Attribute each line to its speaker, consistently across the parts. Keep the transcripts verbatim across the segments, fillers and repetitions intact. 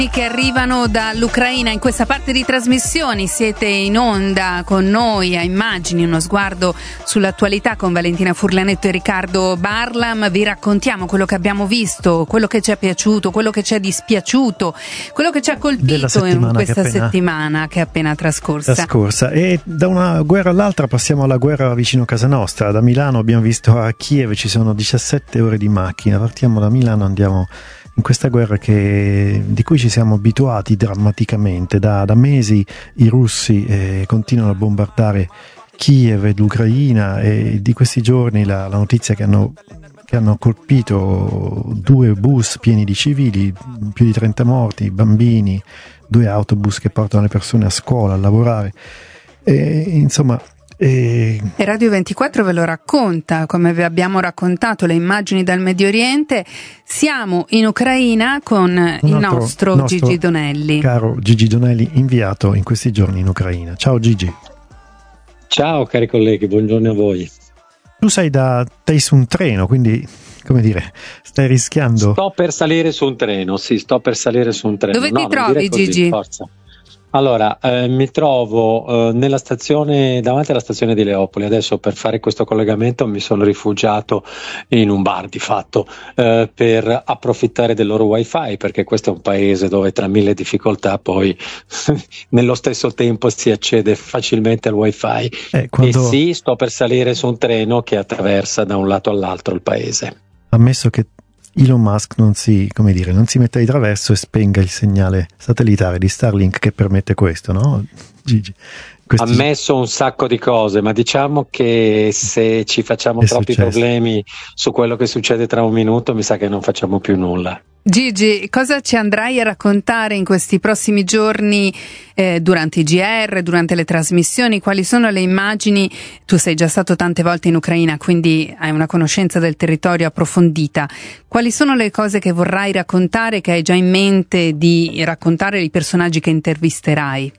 Speaker 1: Che arrivano dall'Ucraina. In questa parte di trasmissioni siete in onda con noi a Immagini, uno sguardo sull'attualità con Valentina Furlanetto e Riccardo Barlam. Vi raccontiamo quello che abbiamo visto, quello che ci è piaciuto, quello che ci è dispiaciuto, quello che ci ha colpito in questa che appena, settimana che è appena trascorsa.
Speaker 2: trascorsa. E da una guerra all'altra passiamo alla guerra vicino a casa nostra. Da Milano abbiamo visto a Kiev ci sono diciassette ore di macchina. Partiamo da Milano, andiamo in questa guerra che, di cui ci siamo abituati drammaticamente. Da, da mesi i russi eh, continuano a bombardare Kiev e l'Ucraina, e di questi giorni la, la notizia che hanno, che hanno colpito due bus pieni di civili, più di trenta morti, bambini, due autobus che portano le persone a scuola, a lavorare, e, insomma. E...
Speaker 1: e Radio ventiquattro ve lo racconta, come vi abbiamo raccontato le immagini dal Medio Oriente. Siamo in Ucraina con Un il nostro, nostro Gigi Donelli.
Speaker 2: Caro Gigi Donelli, inviato in questi giorni in Ucraina. Ciao Gigi.
Speaker 3: Ciao cari colleghi, buongiorno a voi.
Speaker 2: Tu sei da sei su un treno, quindi come dire, stai rischiando.
Speaker 3: Sto per salire su un treno, sì, sto per salire su un treno.
Speaker 1: Dove
Speaker 3: no,
Speaker 1: ti trovi così, Gigi?
Speaker 3: Forza. Allora, eh, mi trovo eh, nella stazione, davanti alla stazione di Leopoli. Adesso per fare questo collegamento mi sono rifugiato in un bar di fatto eh, per approfittare del loro wifi, perché questo è un paese dove tra mille difficoltà poi nello stesso tempo si accede facilmente al wifi.
Speaker 2: Eh, quando...
Speaker 3: E sì, sto per salire su un treno che attraversa da un lato all'altro il paese.
Speaker 2: Ammesso che Elon Musk non si, come dire, non si metta di traverso e spenga il segnale satellitare di Starlink che permette questo, no, Gigi?
Speaker 3: Ha messo un sacco di cose, ma diciamo che se ci facciamo
Speaker 2: è
Speaker 3: troppi
Speaker 2: successo.
Speaker 3: problemi su quello che succede tra un minuto, mi sa che non facciamo più nulla.
Speaker 1: Gigi, cosa ci andrai a raccontare in questi prossimi giorni eh, durante i G R, durante le trasmissioni? Quali sono le immagini? Tu sei già stato tante volte in Ucraina, quindi hai una conoscenza del territorio approfondita. Quali sono le cose che vorrai raccontare, che hai già in mente di raccontare ai personaggi che intervisterai?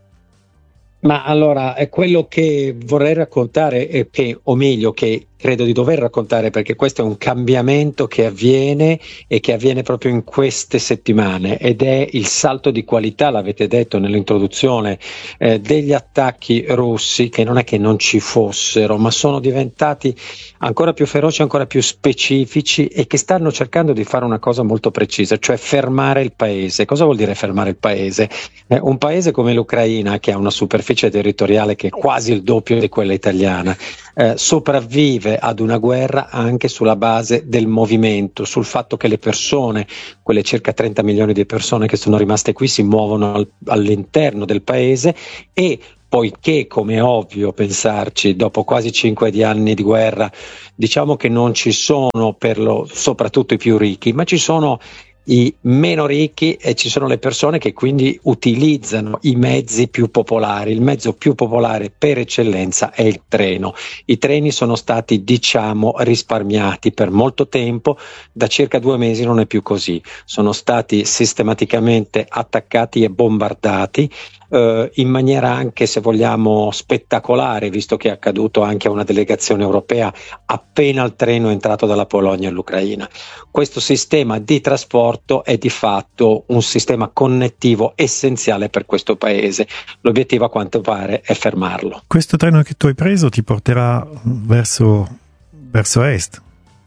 Speaker 3: Ma allora, è quello che vorrei raccontare, è che, o meglio, che credo di dover raccontare, perché questo è un cambiamento che avviene e che avviene proprio in queste settimane, ed è il salto di qualità, l'avete detto nell'introduzione, eh, degli attacchi russi, che non è che non ci fossero, ma sono diventati ancora più feroci, ancora più specifici, e che stanno cercando di fare una cosa molto precisa, cioè fermare il paese. Cosa vuol dire fermare il paese? Eh, un paese come l'Ucraina, che ha una superficie territoriale che è quasi il doppio di quella italiana, eh, sopravvive ad una guerra anche sulla base del movimento, sul fatto che le persone, quelle circa trenta milioni di persone che sono rimaste qui, si muovono al, all'interno del paese, e poiché, come è ovvio pensarci, dopo quasi cinque anni di guerra, diciamo che non ci sono per lo, soprattutto i più ricchi, ma ci sono i meno ricchi e ci sono le persone che quindi utilizzano i mezzi più popolari. Il mezzo più popolare per eccellenza è il treno. I treni sono stati, diciamo, risparmiati per molto tempo, da circa due mesi non è più così. Sono stati sistematicamente attaccati e bombardati eh, in maniera anche, se vogliamo, spettacolare, visto che è accaduto anche a una delegazione europea appena il treno è entrato dalla Polonia all'Ucraina. Questo sistema di trasporto è di fatto un sistema connettivo essenziale per questo paese. L'obiettivo, a quanto pare, è fermarlo.
Speaker 2: Questo treno che tu hai preso ti porterà verso, verso est?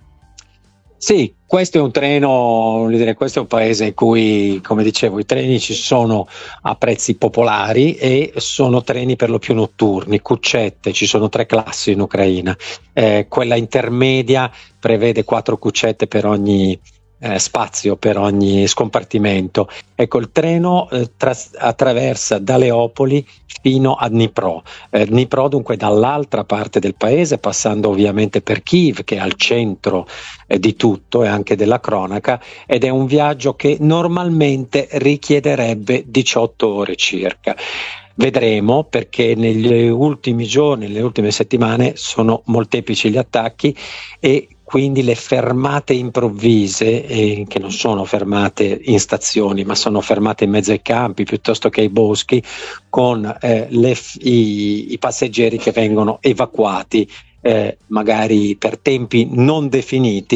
Speaker 3: Sì, questo è un treno, voglio dire, questo è un paese in cui, come dicevo, i treni ci sono a prezzi popolari e sono treni per lo più notturni, cuccette. Ci sono tre classi in Ucraina, eh, quella intermedia prevede quattro cuccette per ogni eh, spazio, per ogni scompartimento. Ecco, il treno eh, tras- attraversa da Leopoli fino a Dnipro, eh, Dnipro dunque dall'altra parte del paese, passando ovviamente per Kiev, che è al centro eh, di tutto e anche della cronaca, ed è un viaggio che normalmente richiederebbe diciotto ore circa. Vedremo, perché negli ultimi giorni, nelle ultime settimane sono molteplici gli attacchi e quindi le fermate improvvise, eh, che non sono fermate in stazioni ma sono fermate in mezzo ai campi piuttosto che ai boschi, con eh, le, i, i passeggeri che vengono evacuati eh, magari per tempi non definiti,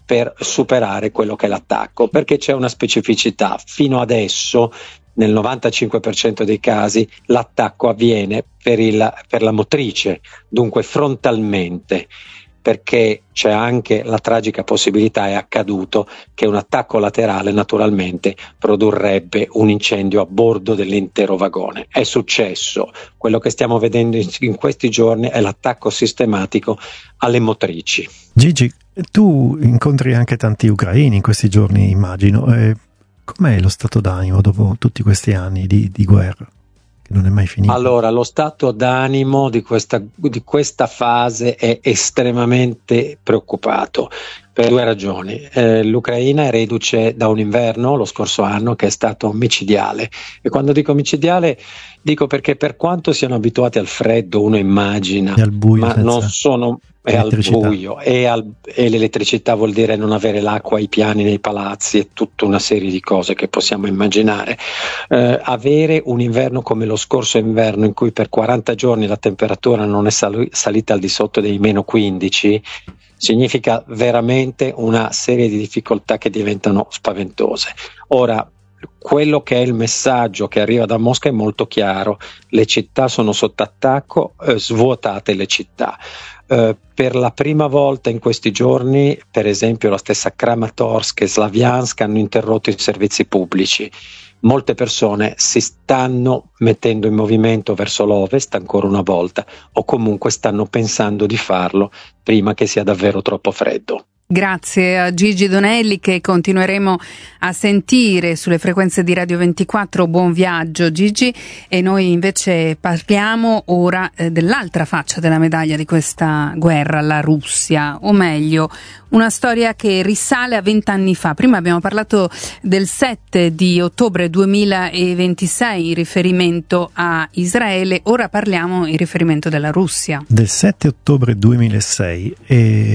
Speaker 3: per superare quello che è l'attacco, perché c'è una specificità. Fino adesso nel novantacinque per cento dei casi l'attacco avviene per, il, per la motrice, dunque frontalmente, perché c'è anche la tragica possibilità, è accaduto, che un attacco laterale naturalmente produrrebbe un incendio a bordo dell'intero vagone. È successo. Quello che stiamo vedendo in, in questi giorni è l'attacco sistematico alle motrici.
Speaker 2: Gigi, tu incontri anche tanti ucraini in questi giorni, immagino. Eh, com'è lo stato d'animo dopo tutti questi anni di, di guerra? Non è mai finito.
Speaker 3: Allora, lo stato d'animo di questa, di questa fase è estremamente preoccupato per due ragioni. Eh, L'Ucraina è reduce da un inverno lo scorso anno che è stato micidiale, e quando dico micidiale dico perché per quanto siano abituati al freddo, uno immagina,
Speaker 2: e al buio,
Speaker 3: ma non sono è al buio e, al, e l'elettricità vuol dire non avere l'acqua ai piani nei palazzi e tutta una serie di cose che possiamo immaginare. Eh, avere un inverno come lo scorso inverno in cui per quaranta giorni la temperatura non è sal- salita al di sotto dei meno quindici significa veramente una serie di difficoltà che diventano spaventose. Ora, quello che è il messaggio che arriva da Mosca è molto chiaro: le città sono sotto attacco, eh, svuotate le città. Uh, per la prima volta in questi giorni, per esempio, la stessa Kramatorsk e Slaviansk hanno interrotto i servizi pubblici. Molte persone si stanno mettendo in movimento verso l'ovest ancora una volta, o comunque stanno pensando di farlo prima che sia davvero troppo freddo.
Speaker 1: Grazie a Gigi Donelli, che continueremo a sentire sulle frequenze di Radio ventiquattro. Buon viaggio Gigi, e noi invece parliamo ora eh, dell'altra faccia della medaglia di questa guerra, la Russia, o meglio una storia che risale a vent'anni fa. Prima abbiamo parlato del sette di ottobre duemilaventisei in riferimento a Israele, ora parliamo in riferimento della Russia.
Speaker 2: Del sette ottobre duemilasei è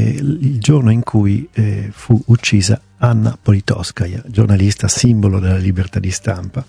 Speaker 2: il giorno in cui eh, fu uccisa Anna Politkovskaja, giornalista simbolo della libertà di stampa,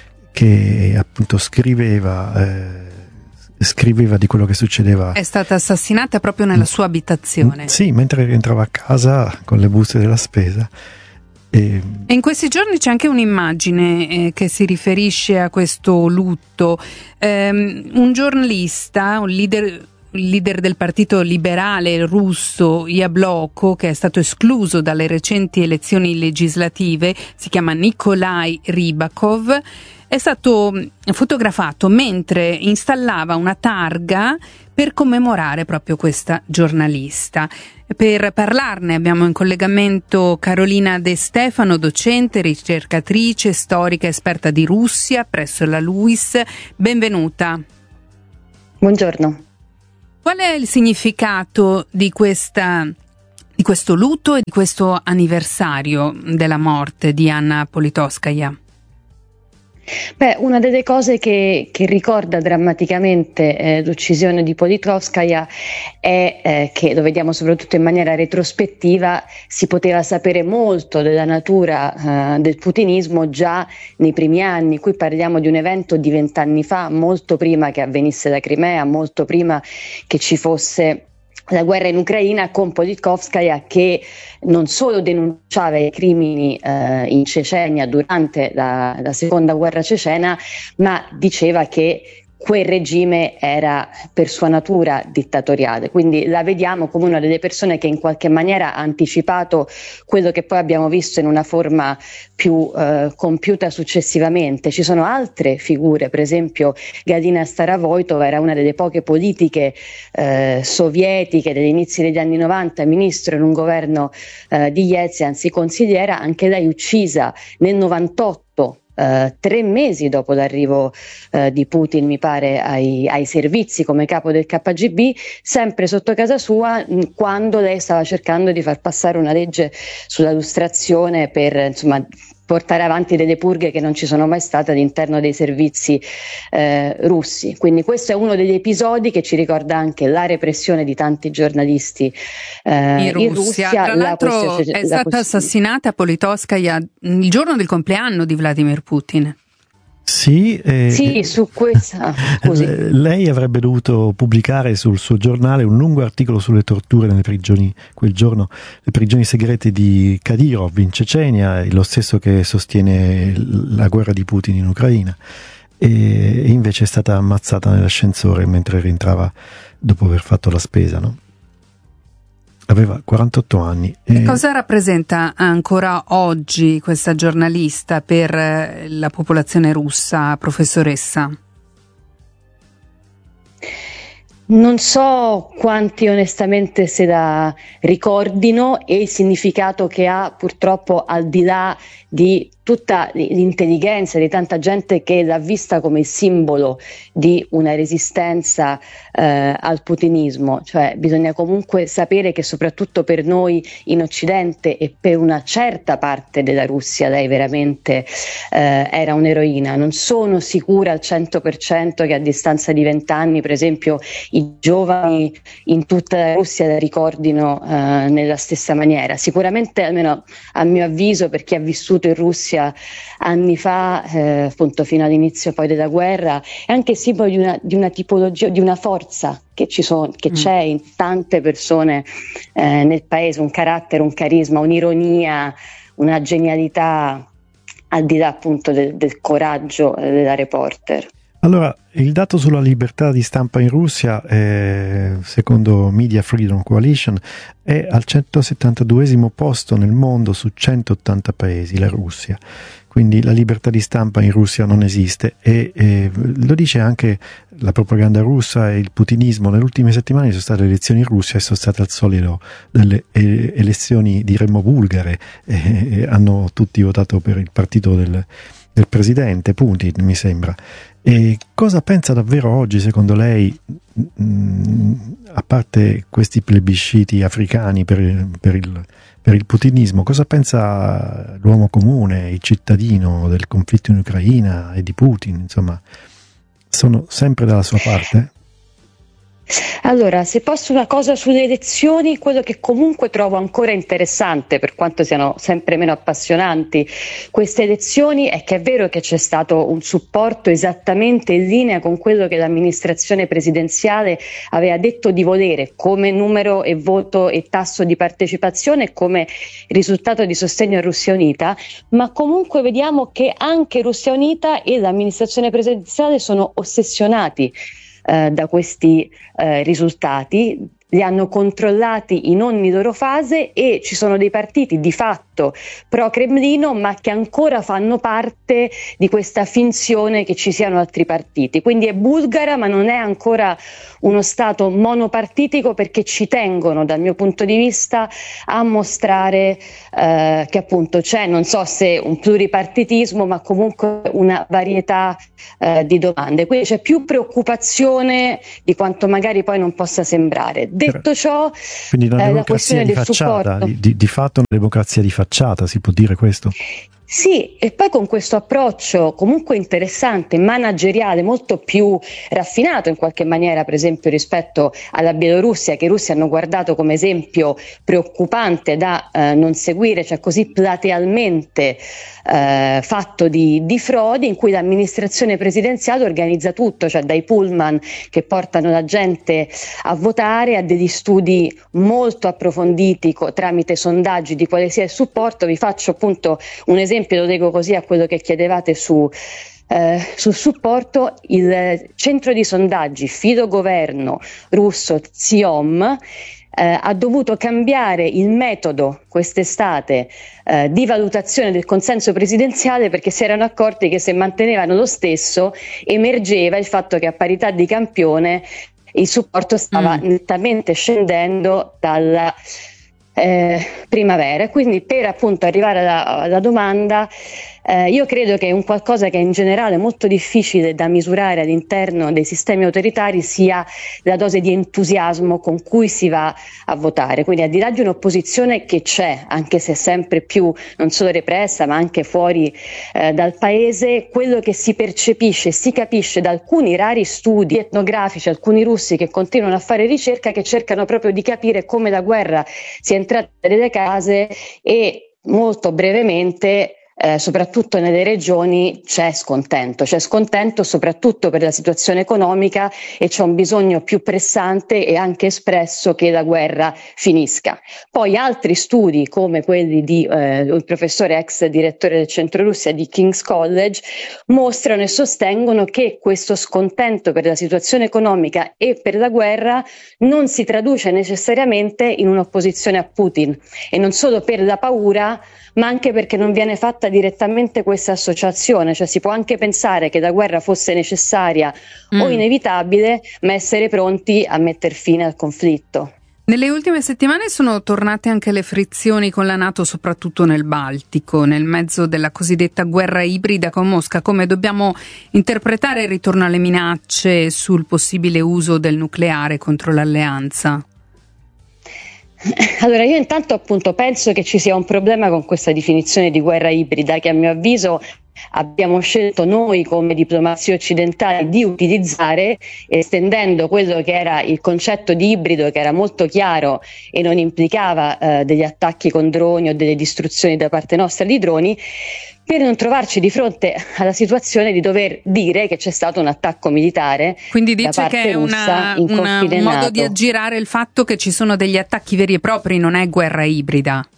Speaker 2: che appunto scriveva eh, scriveva di quello che succedeva.
Speaker 1: È stata assassinata proprio nella sua abitazione.
Speaker 2: Sì, mentre rientrava a casa con le buste della spesa. E,
Speaker 1: e in questi giorni c'è anche un'immagine eh, che si riferisce a questo lutto. Um, un giornalista, un leader il leader del partito liberale russo Yabloko, che è stato escluso dalle recenti elezioni legislative, si chiama Nikolai Rybakov, è stato fotografato mentre installava una targa per commemorare proprio questa giornalista. Per parlarne abbiamo in collegamento Carolina De Stefano, docente, ricercatrice, storica, esperta di Russia presso la LUISS. Benvenuta.
Speaker 4: Buongiorno.
Speaker 1: Qual è il significato di questa, di questo lutto e di questo anniversario della morte di Anna Politkovskaja?
Speaker 4: Beh, una delle cose che, che ricorda drammaticamente eh, l'uccisione di Politkovskaja è eh, che, lo vediamo soprattutto in maniera retrospettiva, si poteva sapere molto della natura eh, del putinismo già nei primi anni. Qui parliamo di un evento di vent'anni fa, molto prima che avvenisse la Crimea, molto prima che ci fosse la guerra in Ucraina, con Politkovskaja che non solo denunciava i crimini eh, in Cecenia durante la, la seconda guerra cecena, ma diceva che quel regime era per sua natura dittatoriale. Quindi la vediamo come una delle persone che in qualche maniera ha anticipato quello che poi abbiamo visto in una forma più eh, compiuta successivamente. Ci sono altre figure, per esempio Galina Staravojtova era una delle poche politiche eh, sovietiche degli inizi degli anni novanta, ministro in un governo eh, di Yeltsin, anzi consigliera, anche lei uccisa nel novantotto. Uh, tre mesi dopo l'arrivo uh, di Putin, mi pare, ai, ai servizi come capo del K G B, sempre sotto casa sua, mh, quando lei stava cercando di far passare una legge sulla lustrazione per, insomma, portare avanti delle purghe che non ci sono mai state all'interno dei servizi eh, russi. Quindi questo è uno degli episodi che ci ricorda anche la repressione di tanti giornalisti eh, in, in Russia.
Speaker 1: Tra l'altro
Speaker 4: la
Speaker 1: è stata questione... assassinata Politkovskaja il giorno del compleanno di Vladimir Putin.
Speaker 2: Sì, eh,
Speaker 4: sì, su questa. Scusi.
Speaker 2: Lei avrebbe dovuto pubblicare sul suo giornale un lungo articolo sulle torture nelle prigioni, quel giorno, le prigioni segrete di Kadyrov in Cecenia, lo stesso che sostiene la guerra di Putin in Ucraina, e invece è stata ammazzata nell'ascensore mentre rientrava dopo aver fatto la spesa, no? Aveva quarantotto anni.
Speaker 1: E cosa rappresenta ancora oggi questa giornalista per la popolazione russa, professoressa?
Speaker 4: Non so quanti onestamente se la ricordino e il significato che ha, purtroppo, al di là di tutta l'intelligenza di tanta gente che l'ha vista come il simbolo di una resistenza eh, al putinismo. Cioè bisogna comunque sapere che soprattutto per noi in Occidente e per una certa parte della Russia lei veramente eh, era un'eroina. Non sono sicura al cento per cento che a distanza di vent'anni, per esempio, i giovani in tutta la Russia la ricordino eh, nella stessa maniera. Sicuramente, almeno a mio avviso, per chi ha vissuto in Russia anni fa, eh, appunto fino all'inizio poi della guerra, è anche simbolo di una, di una tipologia, di una forza che, ci sono, che mm. c'è in tante persone eh, nel paese, un carattere, un carisma, un'ironia, una genialità, al di là appunto del, del coraggio della reporter.
Speaker 2: Allora, il dato sulla libertà di stampa in Russia, eh, secondo Media Freedom Coalition, è al centosettantaduesimo posto nel mondo su centottanta paesi, la Russia. Quindi la libertà di stampa in Russia non esiste e eh, lo dice anche la propaganda russa e il putinismo. Nelle ultime settimane ci sono state le elezioni in Russia e sono state al solito delle eh, elezioni, diremmo, bulgare. Eh, eh, hanno tutti votato per il partito del, del presidente Putin, mi sembra. E cosa pensa davvero oggi, secondo lei, mh, a parte questi plebisciti africani per, per, il, per il putinismo, cosa pensa l'uomo comune, il cittadino del conflitto in Ucraina e di Putin? Insomma, sono sempre dalla sua parte?
Speaker 4: Allora, se posso una cosa sulle elezioni, quello che comunque trovo ancora interessante, per quanto siano sempre meno appassionanti queste elezioni, è che è vero che c'è stato un supporto esattamente in linea con quello che l'amministrazione presidenziale aveva detto di volere come numero e voto e tasso di partecipazione, come risultato di sostegno a Russia Unita, ma comunque vediamo che anche Russia Unita e l'amministrazione presidenziale sono ossessionati Eh, da questi eh, risultati, li hanno controllati in ogni loro fase e ci sono dei partiti di fatto pro Cremlino ma che ancora fanno parte di questa finzione che ci siano altri partiti. Quindi è bulgara ma non è ancora uno stato monopartitico, perché ci tengono, dal mio punto di vista, a mostrare eh, che appunto c'è, non so se un pluripartitismo, ma comunque una varietà eh, di domande. Quindi c'è più preoccupazione di quanto magari poi non possa sembrare. Detto ciò,
Speaker 2: quindi una
Speaker 4: eh,
Speaker 2: democrazia
Speaker 4: la questione
Speaker 2: di
Speaker 4: del
Speaker 2: facciata,
Speaker 4: supporto,
Speaker 2: di, di, di fatto una democrazia di facciata, si può dire questo?
Speaker 4: Sì, e poi con questo approccio comunque interessante, manageriale, molto più raffinato in qualche maniera, per esempio rispetto alla Bielorussia, che i russi hanno guardato come esempio preoccupante da eh, non seguire, cioè così platealmente eh, fatto di, di frodi, in cui l'amministrazione presidenziale organizza tutto, cioè dai pullman che portano la gente a votare, a degli studi molto approfonditi co- tramite sondaggi di quale sia il supporto. Vi faccio appunto un esempio, lo leggo così a quello che chiedevate su eh, sul supporto. Il centro di sondaggi filogoverno russo Tsiom eh, ha dovuto cambiare il metodo quest'estate eh, di valutazione del consenso presidenziale, perché si erano accorti che se mantenevano lo stesso emergeva il fatto che a parità di campione il supporto stava mm. nettamente scendendo dalla Eh, primavera. Quindi, per appunto arrivare alla, alla domanda, eh, io credo che un qualcosa che in generale è molto difficile da misurare all'interno dei sistemi autoritari sia la dose di entusiasmo con cui si va a votare. Quindi, al di là di un'opposizione che c'è, anche se sempre più non solo repressa ma anche fuori eh, dal paese, quello che si percepisce, si capisce da alcuni rari studi etnografici, alcuni russi che continuano a fare ricerca, che cercano proprio di capire come la guerra sia entrata nelle case e molto brevemente Eh, soprattutto nelle regioni c'è scontento, c'è scontento soprattutto per la situazione economica e c'è un bisogno più pressante e anche espresso che la guerra finisca. Poi altri studi come quelli di eh, il professore ex direttore del Centro Russia di King's College mostrano e sostengono che questo scontento per la situazione economica e per la guerra non si traduce necessariamente in un'opposizione a Putin, e non solo per la paura, ma anche perché non viene fatta direttamente questa associazione, cioè si può anche pensare che la guerra fosse necessaria mm. o inevitabile, ma essere pronti a metter fine al conflitto.
Speaker 1: Nelle ultime settimane sono tornate anche le frizioni con la NATO, soprattutto nel Baltico, nel mezzo della cosiddetta guerra ibrida con Mosca. Come dobbiamo interpretare il ritorno alle minacce sul possibile uso del nucleare contro l'alleanza?
Speaker 4: Allora, io intanto appunto penso che ci sia un problema con questa definizione di guerra ibrida che a mio avviso abbiamo scelto noi come diplomazia occidentale di utilizzare, estendendo quello che era il concetto di ibrido, che era molto chiaro e non implicava eh, degli attacchi con droni o delle distruzioni da parte nostra di droni, per non trovarci di fronte alla situazione di dover dire che c'è stato un attacco militare.
Speaker 1: Quindi dice
Speaker 4: da parte
Speaker 1: che è
Speaker 4: russa
Speaker 1: una,
Speaker 4: in
Speaker 1: una, un modo
Speaker 4: NATO.
Speaker 1: di aggirare il fatto che ci sono degli attacchi veri e propri, non è guerra ibrida.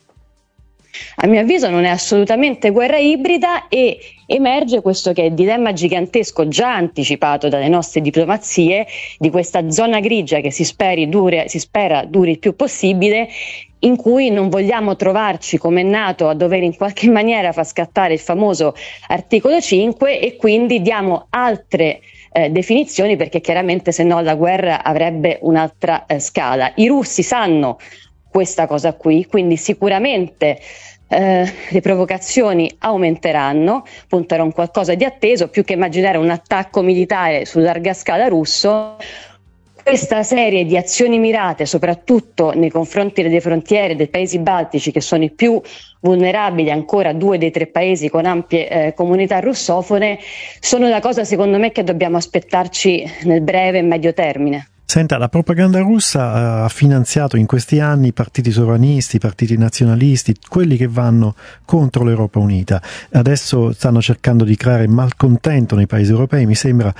Speaker 4: A mio avviso non è assolutamente guerra ibrida, e emerge questo che è il dilemma gigantesco già anticipato dalle nostre diplomazie di questa zona grigia che si, speri dure, si spera duri il più possibile, in cui non vogliamo trovarci come NATO a dover in qualche maniera far scattare il famoso articolo cinque, e quindi diamo altre eh, definizioni, perché chiaramente se no la guerra avrebbe un'altra eh, scala. I russi sanno questa cosa qui, quindi sicuramente eh, le provocazioni aumenteranno, appunto era un qualcosa di atteso, più che immaginare un attacco militare su larga scala russo. Questa serie di azioni mirate, soprattutto nei confronti delle frontiere dei paesi baltici, che sono i più vulnerabili, ancora due dei tre paesi con ampie eh, comunità russofone, sono la cosa secondo me che dobbiamo aspettarci nel breve e medio termine.
Speaker 2: Senta, la propaganda russa ha finanziato in questi anni partiti sovranisti, partiti nazionalisti, quelli che vanno contro l'Europa unita. Adesso stanno cercando di creare malcontento nei paesi europei, mi sembra,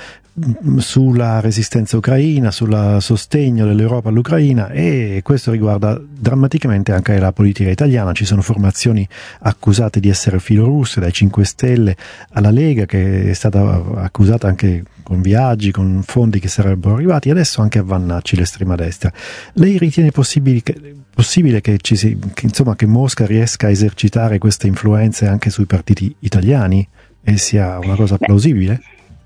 Speaker 2: sulla resistenza ucraina, sul sostegno dell'Europa all'Ucraina, e questo riguarda drammaticamente anche la politica italiana. Ci sono formazioni accusate di essere filorusse, dai cinque Stelle alla Lega, che è stata accusata anche con viaggi, con fondi che sarebbero arrivati, adesso anche a Vannacci, l'estrema destra. Lei ritiene possibile che, possibile che, ci si, che, insomma, che Mosca riesca a esercitare queste influenze anche sui partiti italiani, e sia una cosa plausibile?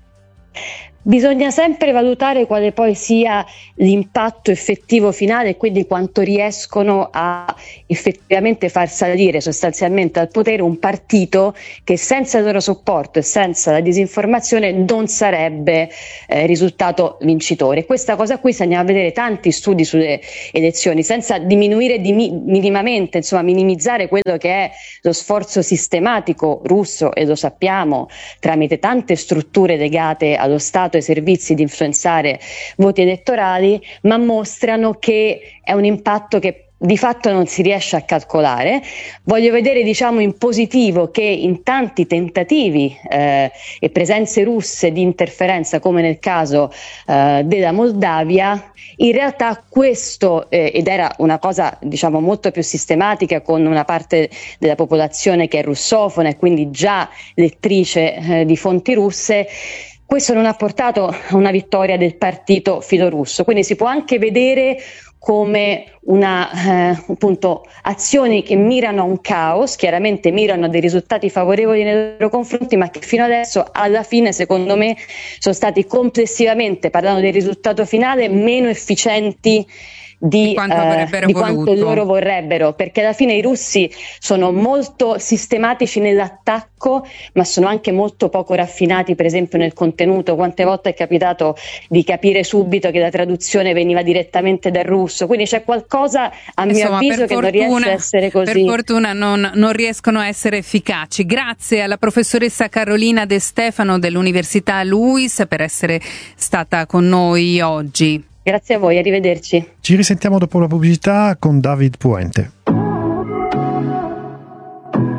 Speaker 4: Bisogna sempre valutare quale poi sia l'impatto effettivo finale, e quindi quanto riescono a effettivamente far salire sostanzialmente al potere un partito che senza il loro supporto e senza la disinformazione non sarebbe eh, risultato vincitore. Questa cosa qui, se andiamo a vedere tanti studi sulle elezioni, senza diminuire di mi- minimamente, insomma minimizzare quello che è lo sforzo sistematico russo, e lo sappiamo tramite tante strutture legate allo Stato e servizi di influenzare voti elettorali, ma mostrano che è un impatto che di fatto non si riesce a calcolare. Voglio vedere, diciamo, in positivo che in tanti tentativi eh, e presenze russe di interferenza, come nel caso eh, della Moldavia, in realtà questo, eh, ed era una cosa diciamo molto più sistematica, con una parte della popolazione che è russofona e quindi già lettrice eh, di fonti russe, questo non ha portato a una vittoria del partito filorusso. Quindi si può anche vedere come una, eh, appunto, azioni che mirano a un caos, chiaramente mirano a dei risultati favorevoli nei loro confronti, ma che fino adesso alla fine secondo me sono stati complessivamente, parlando del risultato finale, meno efficienti di quanto, eh, di quanto loro vorrebbero, perché alla fine i russi sono molto sistematici nell'attacco, ma sono anche molto poco raffinati per esempio nel contenuto. Quante volte è capitato di capire subito che la traduzione veniva direttamente dal russo, quindi c'è qualcosa a mio
Speaker 1: Insomma,
Speaker 4: avviso che
Speaker 1: fortuna,
Speaker 4: non riesce a essere così.
Speaker 1: Per fortuna non, non riescono a essere efficaci. Grazie alla professoressa Carolina De Stefano dell'Università LUISS per essere stata con noi oggi.
Speaker 4: Grazie a voi, arrivederci.
Speaker 2: Ci risentiamo dopo la pubblicità con David Puente.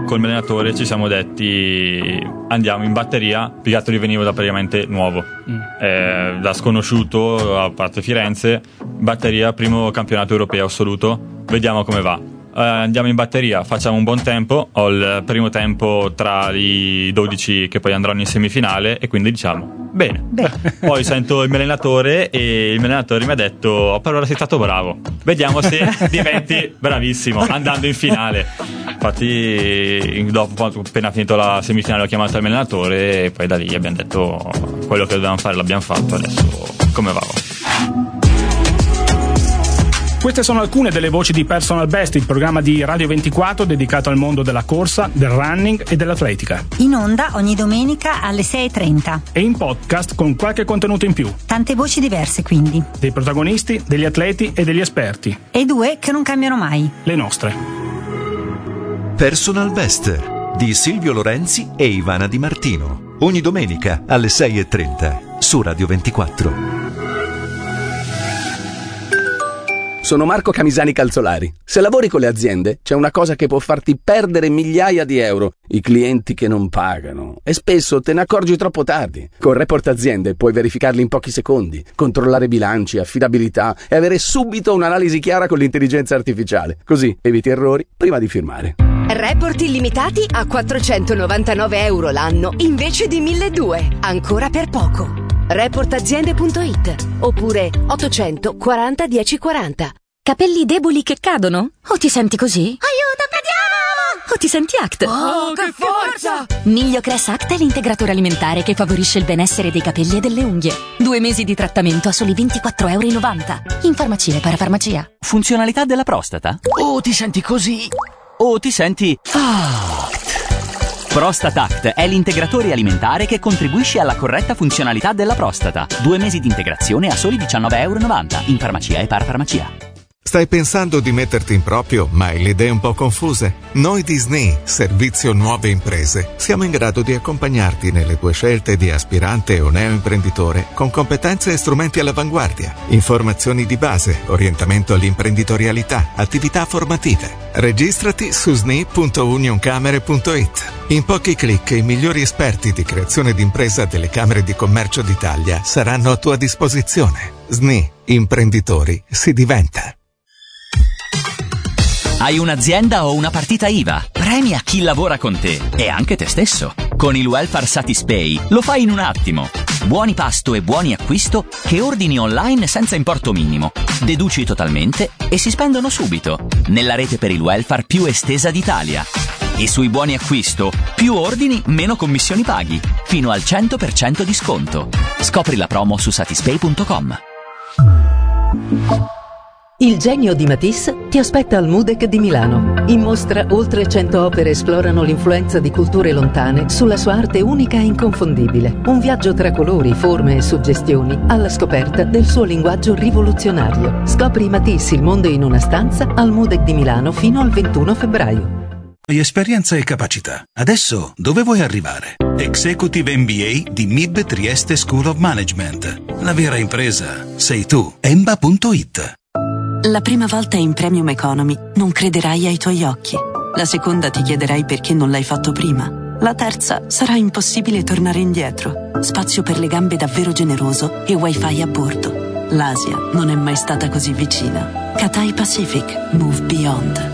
Speaker 5: col mio allenatore ci siamo detti andiamo in batteria, Pigattoli veniva da praticamente nuovo, mm. eh, da sconosciuto, a parte Firenze, batteria, primo campionato europeo assoluto, vediamo come va. Uh, andiamo in batteria, facciamo un buon tempo, ho il primo tempo tra i dodici che poi andranno in semifinale e quindi diciamo bene. Beh. Poi sento il mio allenatore e il mio allenatore mi ha detto per ora sei stato bravo, vediamo se diventi bravissimo andando in finale. Infatti dopo, appena finito la semifinale, ho chiamato il mio allenatore e poi da lì abbiamo detto quello che dovevamo fare l'abbiamo fatto, adesso come va?
Speaker 6: Queste sono alcune delle voci di Personal Best, il programma di Radio ventiquattro dedicato al mondo della corsa, del running e dell'atletica.
Speaker 7: In onda ogni domenica alle sei e trenta.
Speaker 6: E in podcast con qualche contenuto in più.
Speaker 7: Tante voci diverse quindi.
Speaker 6: Dei protagonisti, degli atleti e degli esperti.
Speaker 7: E due che non cambiano mai.
Speaker 6: Le nostre.
Speaker 8: Personal Best di Silvio Lorenzi e Ivana Di Martino. Ogni domenica alle sei e trenta su Radio ventiquattro.
Speaker 9: Sono Marco Camisani Calzolari. Se lavori con le aziende, c'è una cosa che può farti perdere migliaia di euro: i clienti che non pagano. E spesso te ne accorgi troppo tardi. Con Report Aziende puoi verificarli in pochi secondi, controllare bilanci, affidabilità e avere subito un'analisi chiara con l'intelligenza artificiale. Così eviti errori prima di firmare.
Speaker 10: Report illimitati a quattrocentonovantanove euro l'anno invece di milleduecento. Ancora per poco. report aziende punto it oppure ottocento quaranta dieci quaranta.
Speaker 11: Capelli deboli che cadono? O ti senti così?
Speaker 10: Aiuto, cadiamo!
Speaker 11: O ti senti Act?
Speaker 10: Oh, che forza!
Speaker 11: Migliocress Act è l'integratore alimentare che favorisce il benessere dei capelli e delle unghie. Due mesi di trattamento a soli ventiquattro e novanta euro. In farmacia e parafarmacia.
Speaker 12: Funzionalità della prostata? O ti senti così? O ti senti Act? Prostate Act è l'integratore alimentare che contribuisce alla corretta funzionalità della prostata. Due mesi di integrazione a soli diciannove e novanta euro in farmacia e parafarmacia.
Speaker 13: Stai pensando di metterti in proprio, ma hai le idee un po' confuse? Noi di S N I, Servizio Nuove Imprese, siamo in grado di accompagnarti nelle tue scelte di aspirante o neoimprenditore con competenze e strumenti all'avanguardia, informazioni di base, orientamento all'imprenditorialità, attività formative. Registrati su s n i punto unioncamere punto it. In pochi clic i migliori esperti di creazione d'impresa delle Camere di Commercio d'Italia saranno a tua disposizione. S N I, imprenditori, si diventa.
Speaker 12: Hai un'azienda o una partita I V A? Premia chi lavora con te e anche te stesso. Con il Welfare Satispay lo fai in un attimo. Buoni pasto e buoni acquisto che ordini online senza importo minimo. Deduci totalmente e si spendono subito. Nella rete per il welfare più estesa d'Italia. E sui buoni acquisto, più ordini, meno commissioni paghi. Fino al cento per cento di sconto. Scopri la promo su satispay punto com.
Speaker 14: Il genio di Matisse ti aspetta al MUDEC di Milano. In mostra oltre cento opere esplorano l'influenza di culture lontane sulla sua arte unica e inconfondibile. Un viaggio tra colori, forme e suggestioni alla scoperta del suo linguaggio rivoluzionario. Scopri Matisse, il mondo in una stanza, al MUDEC di Milano fino al ventuno febbraio.
Speaker 15: Hai esperienza e capacità. Adesso dove vuoi arrivare? Executive M B A di M I B Trieste School of Management. La vera impresa sei tu. Emba punto it.
Speaker 16: La prima volta in Premium Economy non crederai ai tuoi occhi. La seconda ti chiederai perché non l'hai fatto prima. La terza sarà impossibile tornare indietro. Spazio per le gambe davvero generoso e wifi a bordo. L'Asia non è mai stata così vicina. Cathay Pacific. Move Beyond.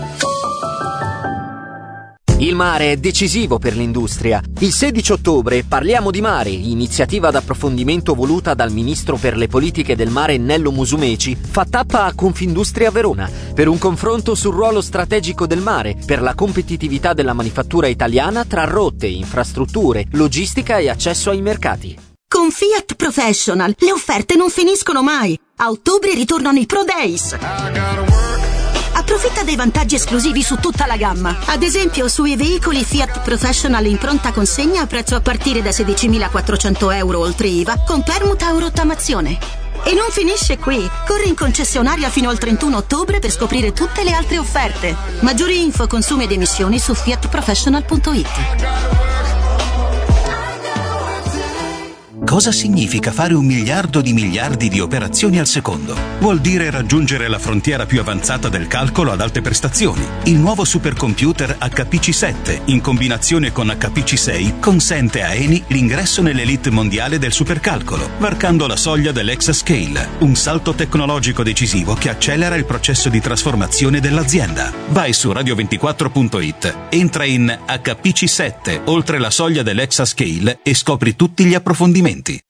Speaker 17: Il mare è decisivo per l'industria. Il sedici ottobre Parliamo di Mare, iniziativa d'approfondimento voluta dal ministro per le politiche del mare Nello Musumeci, fa tappa a Confindustria Verona per un confronto sul ruolo strategico del mare per la competitività della manifattura italiana tra rotte, infrastrutture, logistica e accesso ai mercati.
Speaker 18: Con Fiat Professional le offerte non finiscono mai. A ottobre ritornano i Pro Days. Approfitta dei vantaggi esclusivi su tutta la gamma. Ad esempio sui veicoli Fiat Professional in pronta consegna a prezzo a partire da sedicimilaquattrocento euro oltre I V A con permuta o rottamazione. E non finisce qui. Corri in concessionaria fino al trentuno ottobre per scoprire tutte le altre offerte. Maggiori info, consumi ed emissioni su fiat professional punto it.
Speaker 15: Cosa significa fare un miliardo di miliardi di operazioni al secondo? Vuol dire raggiungere la frontiera più avanzata del calcolo ad alte prestazioni. Il nuovo supercomputer H P C sette, in combinazione con H P C sei, consente a Eni l'ingresso nell'elite mondiale del supercalcolo, varcando la soglia dell'Exascale, un salto tecnologico decisivo che accelera il processo di trasformazione dell'azienda. Vai su radio ventiquattro punto it, entra in H P C sette, oltre la soglia dell'Exascale e scopri tutti gli approfondimenti.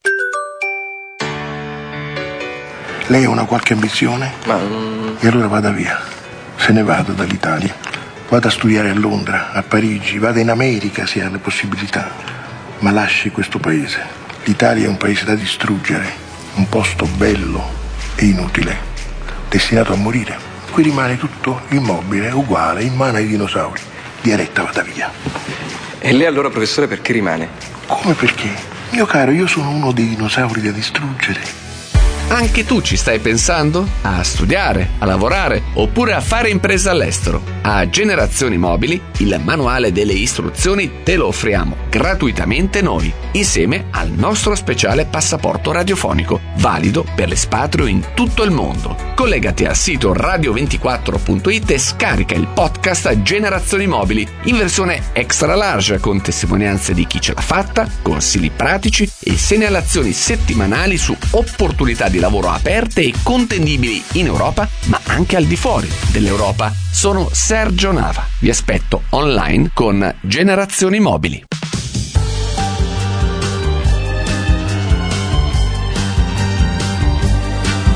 Speaker 19: Lei ha una qualche ambizione?
Speaker 20: Ma...
Speaker 19: E allora vada via. Se ne vada dall'Italia. Vada a studiare a Londra, a Parigi, vada in America se ha le possibilità. Ma lasci questo paese. L'Italia è un paese da distruggere, un posto bello e inutile, destinato a morire. Qui rimane tutto immobile, uguale, in mano ai dinosauri. Diaretta, vada via.
Speaker 20: E lei allora, professore, perché rimane?
Speaker 19: Come perché? Mio caro, io sono uno dei dinosauri da distruggere.
Speaker 9: Anche tu ci stai pensando? A studiare, a lavorare oppure a fare impresa all'estero? A Generazioni Mobili il manuale delle istruzioni te lo offriamo gratuitamente noi, insieme al nostro speciale passaporto radiofonico, valido per l'espatrio in tutto il mondo. Collegati al sito radio ventiquattro punto it e scarica il podcast Generazioni Mobili in versione extra large con testimonianze di chi ce l'ha fatta, consigli pratici e segnalazioni settimanali su opportunità di lavoro aperte e contendibili in Europa, ma anche al di fuori dell'Europa. Sono Sergio Nava. Vi aspetto online con Generazioni Mobili.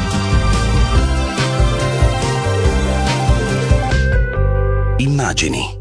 Speaker 15: Immagini,